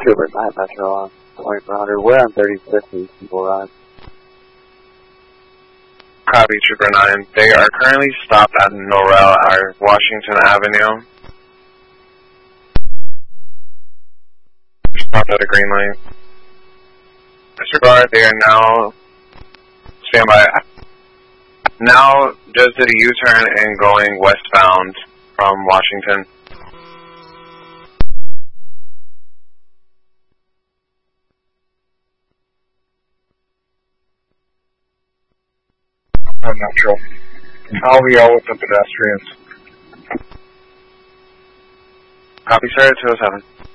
Trooper 9 Metro on 2400. We're on 3050 People Ride. Copy, Trooper 9. They are currently stopped at Norrell or Washington Avenue. Stopped at a green light. Disregard, they are now standby. Now just did a U-turn and going westbound from Washington. I'm not sure. I'll be out with the pedestrians. Copy, sir, 207.